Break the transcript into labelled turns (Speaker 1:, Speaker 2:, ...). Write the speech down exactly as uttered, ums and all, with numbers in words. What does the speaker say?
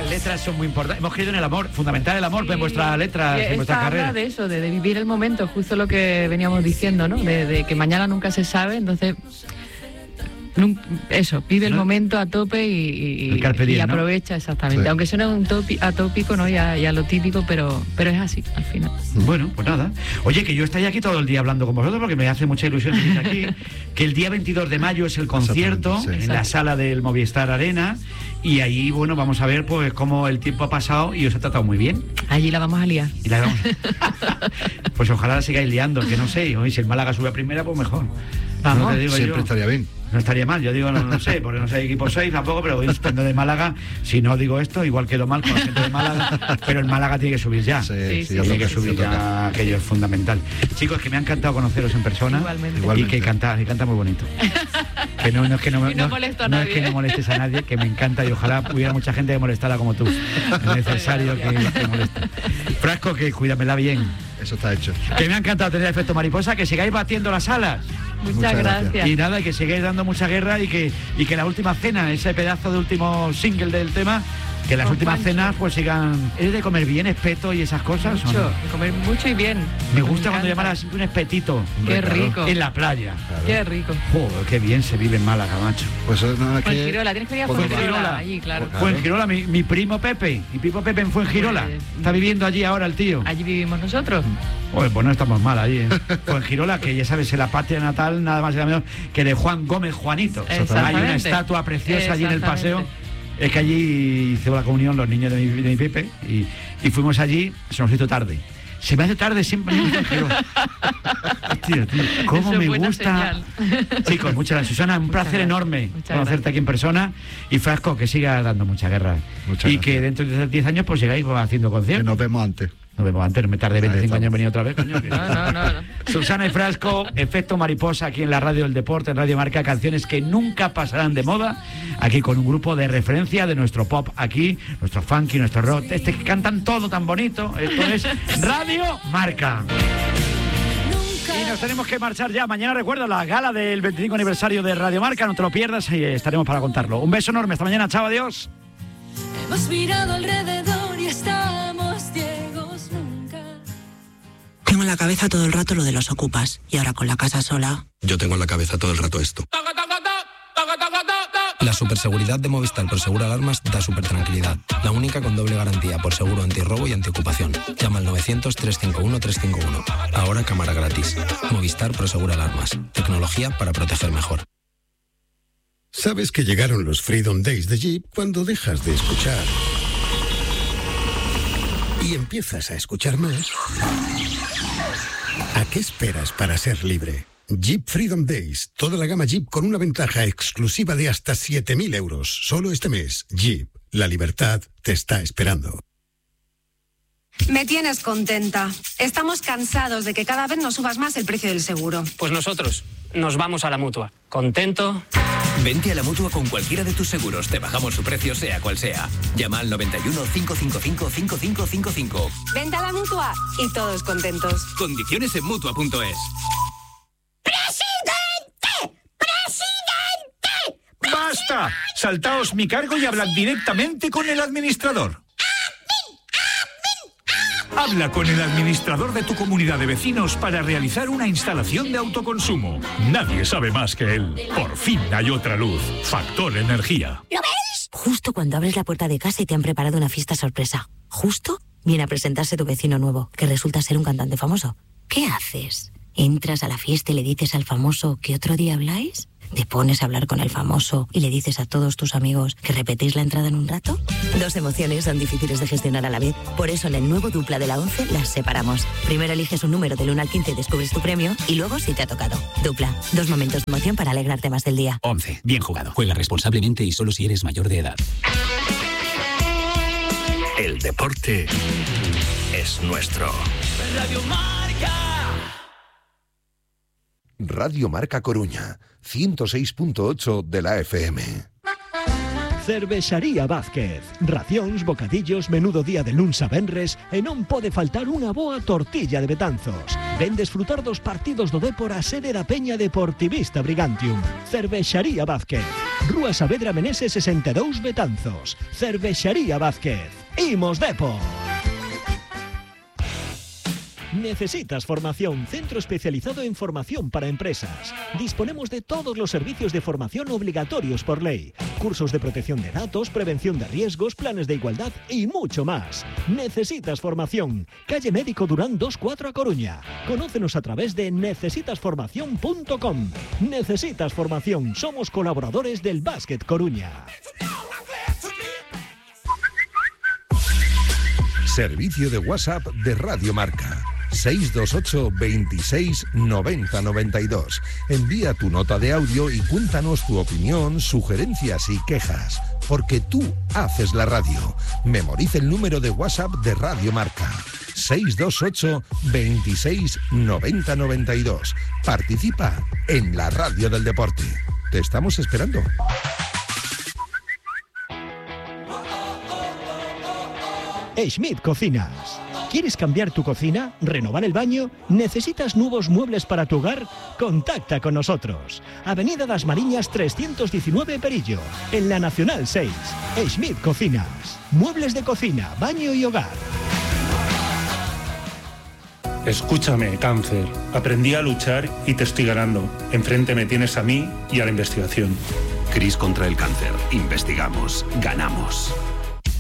Speaker 1: las letras son muy importantes. Hemos creído en el amor, fundamental el amor sí. en vuestra letra, en vuestra carrera.
Speaker 2: Habla de eso, de, de vivir el momento, justo lo que veníamos diciendo, ¿no? De, de que mañana nunca se sabe, entonces... Eso, vive el ¿no? momento a tope y, y,
Speaker 1: diem,
Speaker 2: y aprovecha, ¿no? Exactamente. Sí. Aunque suene un topi, atópico, ¿no? Ya, ya lo típico, pero, pero es así, al final.
Speaker 1: Bueno, pues nada. Oye, que yo estoy aquí todo el día hablando con vosotros porque me hace mucha ilusión estar aquí. Que el día veintidós de mayo es el concierto sí. en la sala del Movistar Arena. Y ahí, bueno, vamos a ver pues cómo el tiempo ha pasado y os ha tratado muy bien.
Speaker 2: Allí la vamos a liar.
Speaker 1: Y la vamos... Pues ojalá la sigáis liando, que no sé. Hoy si el Málaga sube a primera, pues mejor.
Speaker 3: Vamos, no te digo siempre
Speaker 1: yo.
Speaker 3: Estaría bien.
Speaker 1: No estaría mal, yo digo, no, no sé, porque no sé equipo seis tampoco, pero hoy estando de Málaga, si no digo esto, igual quedo mal con la gente de Málaga, pero el Málaga tiene que subir ya.
Speaker 3: Sí, sí, sí,
Speaker 1: tiene que subir ya, aquello es fundamental. Chicos, que me ha encantado conoceros en persona.
Speaker 2: Igualmente.
Speaker 1: Y
Speaker 3: Igualmente.
Speaker 1: que canta, que canta muy bonito. Que no, no es que no,
Speaker 2: no,
Speaker 1: no,
Speaker 2: molesto a
Speaker 1: no
Speaker 2: nadie.
Speaker 1: es que no molestes a nadie, que me encanta y ojalá hubiera mucha gente que molestara como tú. Es necesario que, que moleste. Frasco, que cuídamela bien.
Speaker 3: Eso está hecho.
Speaker 1: Que me ha encantado tener efecto mariposa, que sigáis batiendo las alas.
Speaker 2: Muchas,
Speaker 3: Muchas
Speaker 2: gracias.
Speaker 3: gracias.
Speaker 1: Y nada, que sigáis dando mucha guerra y que, y que la última cena, ese pedazo de último single del tema, que las
Speaker 2: Con
Speaker 1: últimas
Speaker 2: Pancho.
Speaker 1: cenas pues sigan... ¿Es de comer bien, espeto y esas cosas?
Speaker 2: Mucho,
Speaker 1: ¿o no?
Speaker 2: de comer mucho y bien.
Speaker 1: Me gusta cuando
Speaker 2: encanta.
Speaker 1: llaman siempre un espetito.
Speaker 2: Qué
Speaker 3: Claro.
Speaker 2: rico.
Speaker 1: En la playa.
Speaker 3: Claro.
Speaker 2: Qué rico.
Speaker 1: Joder, qué bien se vive en Málaga, macho.
Speaker 3: Pues no, es que...
Speaker 2: Fuengirola, tienes que ir a
Speaker 3: Cuando
Speaker 2: Fuengirola.
Speaker 1: va-
Speaker 2: Allí, claro.
Speaker 3: Claro.
Speaker 1: Fuengirola, mi, mi primo Pepe. Mi primo Pepe en Fuengirola.
Speaker 2: Pues-
Speaker 1: Está viviendo allí ahora el tío.
Speaker 2: Allí vivimos nosotros.
Speaker 1: Pues, pues no estamos mal allí, ¿eh? Fuengirola, que ya sabes, es la patria natal nada más y nada menos que de Juan Gómez Juanito.
Speaker 2: Exactamente.
Speaker 1: Hay una estatua preciosa allí en el paseo.
Speaker 2: Exactamente.
Speaker 1: Es que allí hizo la comunión los niños de mi, de mi Pepe y, y fuimos allí, se nos hizo tarde. Se me hace tarde siempre en Fuengirola. Tío, tío, cómo
Speaker 2: Eso es
Speaker 1: me
Speaker 2: buena
Speaker 1: gusta.
Speaker 2: señal.
Speaker 1: Chicos, muchas gracias. Susana, un
Speaker 2: Muchas
Speaker 1: placer
Speaker 2: gracias.
Speaker 1: enorme
Speaker 2: Muchas
Speaker 1: conocerte
Speaker 2: gracias.
Speaker 1: aquí en persona. Y Frasco, que siga dando mucha guerra.
Speaker 3: Muchas
Speaker 1: y
Speaker 3: gracias.
Speaker 1: que dentro de diez años pues llegáis pues, haciendo
Speaker 3: Que
Speaker 1: conciertos.
Speaker 3: nos vemos antes.
Speaker 1: Nos vemos antes, me tardé veinticinco
Speaker 3: Ahí
Speaker 1: años en
Speaker 3: estamos.
Speaker 1: venir otra vez, coño. que-
Speaker 2: No, no, no, no.
Speaker 1: Susana y Frasco, Efecto Mariposa, aquí en la radio del deporte, en Radio Marca, canciones que nunca pasarán de moda, aquí con un grupo de referencia de nuestro pop aquí, nuestro funky, nuestro rock, este que cantan todo tan bonito, esto es Radio Marca. Y nos tenemos que marchar ya, mañana recuerda la gala del veinticinco aniversario de Radio Marca, no te lo pierdas y estaremos para contarlo. Un beso enorme, hasta mañana, chao, adiós.
Speaker 4: Hemos mirado alrededor y estamos ciegos nunca.
Speaker 5: Tengo en la cabeza todo el rato lo de los ocupas. Y ahora con la casa sola...
Speaker 6: Yo tengo en la cabeza todo el rato esto. La superseguridad de Movistar Prosegura Alarmas da super tranquilidad. La única con doble garantía por seguro antirrobo y antiocupación. Llama al novecientos, trescientos cincuenta y uno, trescientos cincuenta y uno. Ahora cámara gratis. Movistar Prosegura Alarmas. Tecnología para proteger mejor.
Speaker 7: Sabes que llegaron los Freedom Days de Jeep cuando dejas de escuchar y empiezas a escuchar más. ¿A qué esperas para ser libre? Jeep Freedom Days, toda la gama Jeep con una ventaja exclusiva de hasta siete mil euros. Solo este mes, Jeep, la libertad te está esperando.
Speaker 8: Me tienes contenta. Estamos cansados de que cada vez nos subas más el precio del seguro.
Speaker 9: Pues nosotros nos vamos a la Mutua. ¿Contento?
Speaker 10: Vente a la Mutua con cualquiera de tus seguros. Te bajamos su precio sea cual sea. Llama al noventa y uno, cinco cinco cinco, cinco cinco cinco cinco.
Speaker 8: Vente a la Mutua y todos contentos.
Speaker 10: Condiciones en Mutua punto es.
Speaker 11: ¡Basta! Saltaos mi cargo y hablad directamente con el administrador. Habla con el administrador de tu comunidad de vecinos para realizar una instalación de autoconsumo. Nadie sabe más que él. Por fin hay otra luz. Factor Energía.
Speaker 5: ¿Lo ves? Justo cuando abres la puerta de casa y te han preparado una fiesta sorpresa. Justo viene a presentarse tu vecino nuevo, que resulta ser un cantante famoso. ¿Qué haces? ¿Entras a la fiesta y le dices al famoso que otro día habláis? ¿Te pones a hablar con el famoso y le dices a todos tus amigos que repetís la entrada en un rato? Dos emociones son difíciles de gestionar a la vez. Por eso en el nuevo Dupla de la once las separamos. Primero eliges un número del uno al quince y descubres tu premio y luego si te ha tocado. Dupla, dos momentos de emoción para alegrarte más del día.
Speaker 12: once. Bien jugado. Juega responsablemente y solo si eres mayor de edad.
Speaker 7: El deporte es nuestro.
Speaker 10: Radio Marca.
Speaker 13: Radio Marca Coruña, ciento seis punto ocho de la F M. Cervexaría Vázquez. Racións, bocadillos, menudo día de luns a venres e non pode faltar unha boa tortilla de Betanzos. Ven desfrutar dos partidos do Dépor a sede da Peña Deportivista Brigantium. Cervexaría Vázquez. Rúa Saavedra Meneses sesenta e dous Betanzos. Cervexaría Vázquez. Imos Dépor. ¿Necesitas formación? Centro especializado en formación para empresas. Disponemos de todos los servicios de formación obligatorios por ley. Cursos de protección de datos, prevención de riesgos, planes de igualdad y mucho más. ¿Necesitas formación? Calle Médico Durán dos cuatro a Coruña. Conócenos a través de necesitas formación punto com. Necesitas formación. Somos colaboradores del Básquet Coruña.
Speaker 14: Servicio de WhatsApp de Radio Marca. seis dos ocho, veintiséis, noventa, noventa y dos. Envía tu nota de audio y cuéntanos tu opinión, sugerencias y quejas. Porque tú haces la radio. Memoriza el número de WhatsApp de Radio Marca. seis dos ocho, veintiséis, noventa, noventa y dos. Participa en la radio del deporte. Te estamos esperando.
Speaker 13: Schmidt Cocinas. ¿Quieres cambiar tu cocina? ¿Renovar el baño? ¿Necesitas nuevos muebles para tu hogar? Contacta con nosotros. Avenida Das Mariñas trescientos diecinueve Perillo, en la Nacional seis. Schmidt Cocinas. Muebles de cocina, baño y hogar.
Speaker 15: Escúchame, cáncer. Aprendí a luchar y te estoy ganando. Enfrente me tienes a mí y a la investigación.
Speaker 16: CRIS contra el cáncer. Investigamos. Ganamos.